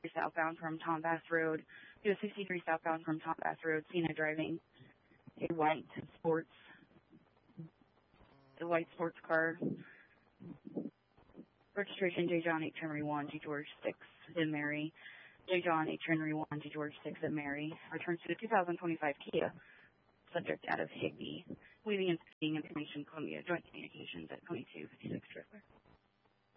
southbound from Tom Bass Road. He was 63 southbound from Tom Bass Road, seen driving a white sports car. Registration J. John 8 Henry 1, G. George 6 in Mary. J. John 8 Henry 1, G. George 6 in Mary. Returns to the 2025 Kia. Subject out of Higby. Leaving and speaking information, Columbia Joint Communications at 2256 Tripler.